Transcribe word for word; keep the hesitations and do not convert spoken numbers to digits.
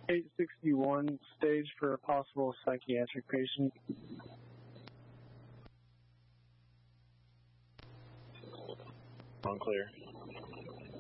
eight sixty-one, stage for a possible psychiatric patient. Unclear.